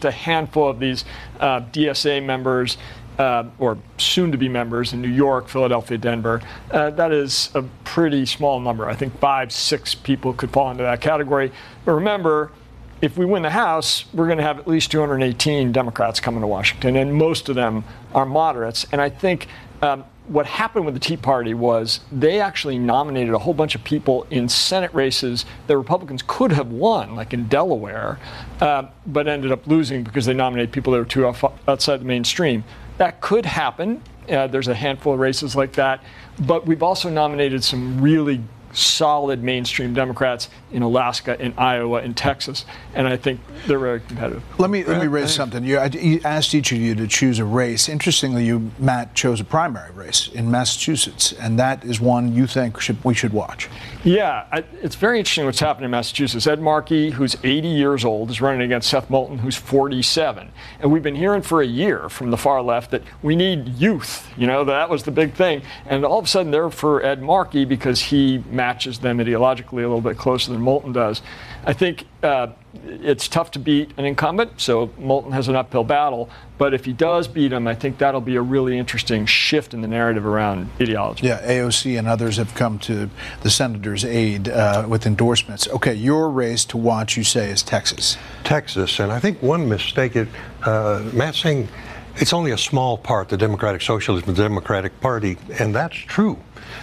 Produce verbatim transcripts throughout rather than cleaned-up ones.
just a handful of these uh, D S A members uh, or soon-to-be members in New York, Philadelphia, Denver. Uh, that is a pretty small number. I think five, six people could fall into that category. But remember, if we win the House, we're going to have at least two hundred eighteen Democrats coming to Washington, and most of them are moderates. And I think um, what happened with the Tea Party was they actually nominated a whole bunch of people in Senate races that Republicans could have won, like in Delaware, uh, but ended up losing because they nominated people that were too off, outside the mainstream. That could happen. Uh, there's a handful of races like that. But we've also nominated some really solid mainstream Democrats in Alaska, in Iowa, in Texas, and I think they're very competitive. Let me let me raise something. You, I you asked each of you to choose a race. Interestingly, you, Matt, chose a primary race in Massachusetts, and that is one you think should, we should watch. Yeah, I, it's very interesting what's happening in Massachusetts. Ed Markey, who's eighty years old, is running against Seth Moulton, who's forty-seven. And we've been hearing for a year from the far left that we need youth. You know, that was the big thing. And all of a sudden they're for Ed Markey because he matches them ideologically a little bit closer than Moulton does. I think uh, it's tough to beat an incumbent, so Moulton has an uphill battle. But if he does beat him, I think that'll be a really interesting shift in the narrative around ideology. Yeah, A O C and others have come to the senator's aid uh, with endorsements. Okay, your race to watch, you say, is Texas. Texas, and I think one mistake, it, uh, Matt's saying it's only a small part, the Democratic Socialism, the Democratic Party, and that's true.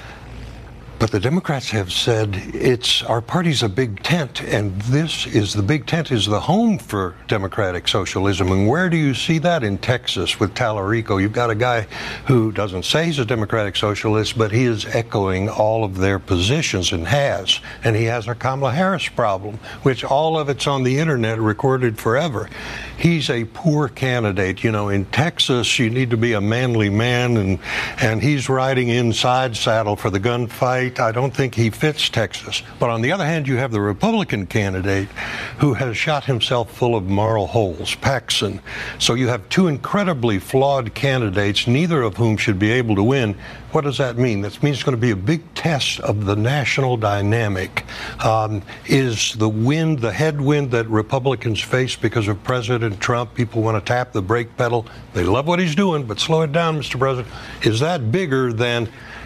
But the Democrats have said it's our party's a big tent, and this is the big tent is the home for democratic socialism. And where do you see that? In Texas with Tallarico. You've got a guy who doesn't say he's a democratic socialist, but he is echoing all of their positions and has. And he has a Kamala Harris problem, which all of it's on the internet recorded forever. He's a poor candidate. You know, in Texas, you need to be a manly man, and and he's riding inside saddle for the gunfight. I don't think he fits Texas. But on the other hand, you have the Republican candidate who has shot himself full of moral holes, Paxson. So you have two incredibly flawed candidates, neither of whom should be able to win. What does that mean? That means it's going to be a big test of the national dynamic. Um, is the wind, the headwind that Republicans face because of President Trump, people want to tap the brake pedal. They love what he's doing, but slow it down, Mister President. Is that bigger than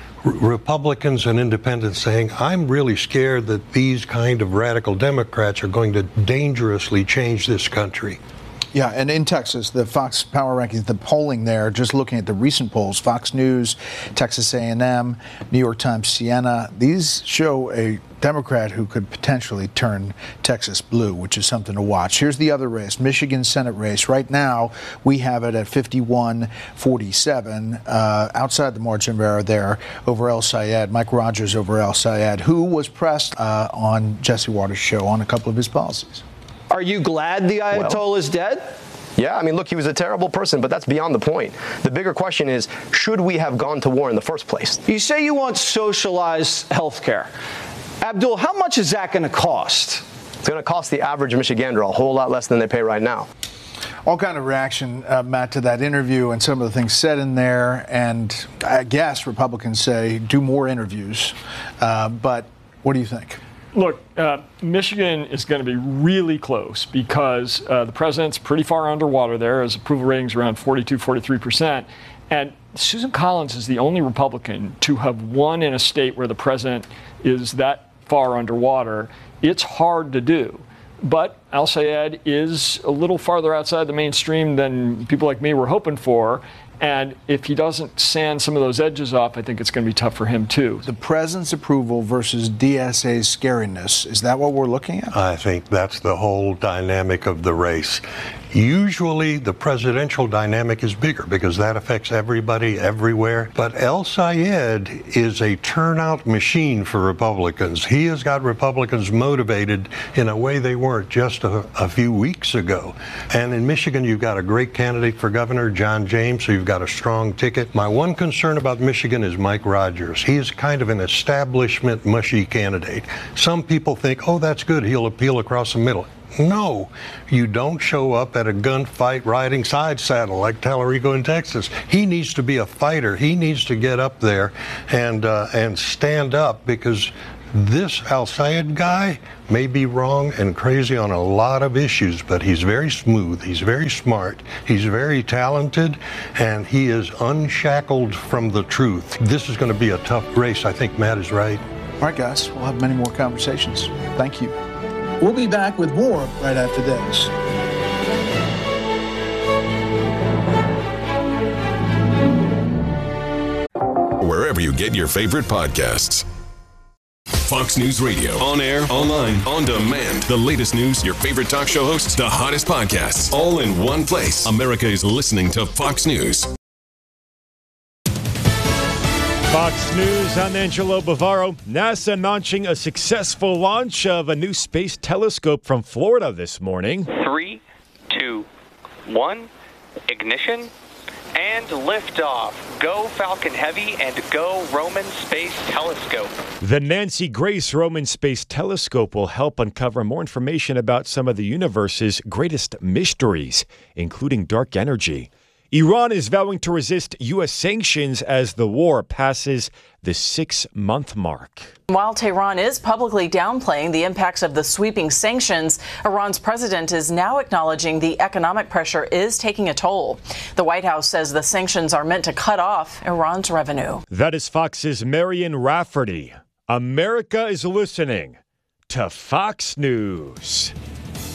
Republicans and independents saying, I'm really scared that these kind of radical Democrats are going to dangerously change this country? Yeah, and in Texas, the Fox Power Rankings, the polling there, just looking at the recent polls, Fox News, Texas A and M, New York Times, Siena, these show a Democrat who could potentially turn Texas blue, which is something to watch. Here's the other race, Michigan Senate race. Right now, we have it at fifty-one forty-seven, uh, outside the margin of error there, over El Sayed, Mike Rogers over El Sayed, who was pressed uh, on Jesse Waters' show on a couple of his policies. Are you glad the Ayatollah well, is dead? Yeah, I mean, look, he was a terrible person, but that's beyond the point. The bigger question is, should we have gone to war in the first place? You say you want socialized health care. Abdul, how much is that going to cost? It's going to cost the average Michigander a whole lot less than they pay right now. All kind of reaction, uh, Matt, to that interview and some of the things said in there. And I guess Republicans say do more interviews. Uh, but what do you think? Look, uh, Michigan is going to be really close because uh, the president's pretty far underwater there. His approval rating's around forty-two, forty-three percent. And Susan Collins is the only Republican to have won in a state where the president is that far underwater. It's hard to do. But El Sayed is a little farther outside the mainstream than people like me were hoping for. And if he doesn't sand some of those edges off, I think it's going to be tough for him, too. The president's approval versus D S A's scariness, is that what we're looking at? I think that's the whole dynamic of the race. Usually the presidential dynamic is bigger because that affects everybody everywhere. But El Sayed is a turnout machine for Republicans. He has got Republicans motivated in a way they weren't just a, a few weeks ago. And in Michigan, you've got a great candidate for governor, John James, so you've got a strong ticket. My one concern about Michigan is Mike Rogers. He is kind of an establishment mushy candidate. Some people think, oh, that's good, he'll appeal across the middle. No, you don't show up at a gunfight riding side saddle like Tallarico in Texas. He needs to be a fighter. He needs to get up there and uh, and stand up because This al-Sayed guy may be wrong and crazy on a lot of issues, but he's very smooth, he's very smart, he's very talented, and he is unshackled from the truth. This is going to be a tough race. I think Matt is right. All right, guys, we'll have many more conversations. Thank you. We'll be back with more right after this. Wherever you get your favorite podcasts. Fox News Radio. On air, online, on demand. The latest news, your favorite talk show hosts, the hottest podcasts, all in one place. America is listening to Fox News. Fox News, I'm Angelo Bavaro. NASA launching a successful launch of a new space telescope from Florida this morning. Three, two, one, ignition, and liftoff. Go Falcon Heavy and go Roman Space Telescope. The Nancy Grace Roman Space Telescope will help uncover more information about some of the universe's greatest mysteries, including dark energy. Iran is vowing to resist U S sanctions as the war passes the six-month mark. While Tehran is publicly downplaying the impacts of the sweeping sanctions, Iran's president is now acknowledging the economic pressure is taking a toll. The White House says the sanctions are meant to cut off Iran's revenue. That is Fox's Marion Rafferty. America is listening to Fox News.